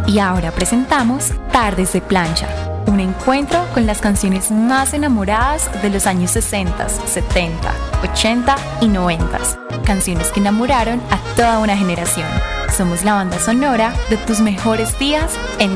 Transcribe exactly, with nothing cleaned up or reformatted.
Y ahora presentamos Tardes de Plancha, un encuentro con las canciones más enamoradas de los años sesenta, setenta, ochenta y noventa. Canciones que enamoraron a toda una generación. Somos la banda sonora de tus mejores días en